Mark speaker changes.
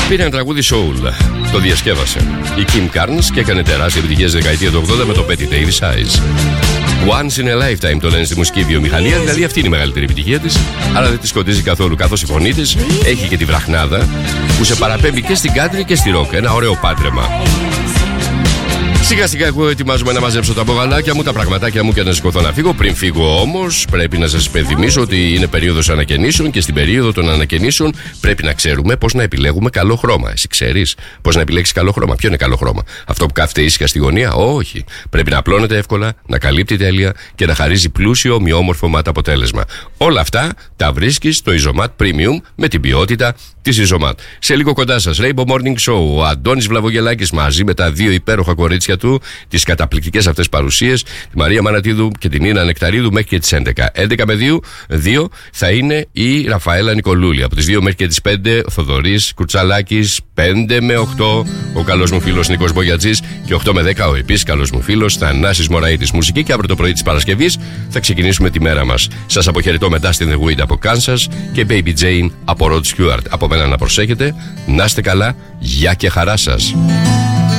Speaker 1: Πήρε ένα τραγούδι soul, το διασκεύασε η Kim Carnes και έκανε τεράστια επιτυχία στη δεκαετία του 80 με το Betty Davis Eyes. Once in a lifetime το λένε στη μουσική βιομηχανία, δηλαδή αυτή είναι η μεγαλύτερη επιτυχία της, αλλά δεν τη σκοτίζει καθόλου, καθώς η φωνή της έχει και τη βραχνάδα που σε παραπέμπει και στην country και στη rock. Ένα ωραίο πάντρεμα. Σιγά σιγά εγώ ετοιμάζομαι να μαζέψω τα μπογαλάκια μου, τα πραγματάκια μου και να σηκωθώ να φύγω. Πριν φύγω όμως πρέπει να σας υπενθυμίσω ότι είναι περίοδος ανακαινήσεων και στην περίοδο των ανακαινήσεων πρέπει να ξέρουμε πώς να επιλέγουμε καλό χρώμα. Εσύ ξέρεις πώς να επιλέξεις καλό χρώμα? Ποιο είναι καλό χρώμα? Αυτό που κάθεται ήσυχα στη γωνία? Όχι. Πρέπει να απλώνεται εύκολα, να καλύπτει τέλεια και να χαρίζει πλούσιο, ομοιόμορφο ματ αποτέλεσμα. Όλα αυτά τα βρίσκεις στο Isomat Premium με την ποιότητα της Isomat. Σε λίγο κοντά σας Rainbow Morning Show. Ο Αντώνης Βλαβογελάκης μαζί με τα δύο υπέροχα κορίτσια του, τις καταπληκτικές αυτές παρουσίες, τη Μαρία Μανατίδου και την Νίνα Νεκταρίδου, μέχρι και τις 11. 11 με 2 θα είναι η Ραφαέλα Νικολούλη. Από τις 2 μέχρι και τις 5 ο Θοδωρής Κουρτσαλάκης. 5 με 8 ο καλός μου φίλος Νίκος Μπογιατζής. Και 8 με 10 ο επίσης καλός μου φίλος Θανάσης Μωραΐτης. Μουσική, και αύριο το πρωί της Παρασκευής θα ξεκινήσουμε τη μέρα μας. Σας αποχαιρετώ μετά στην The Weed από Kansas και Baby Jane από Rod Stewart. Από μένα να προσέχετε, να είστε καλά, γεια και χαρά σας.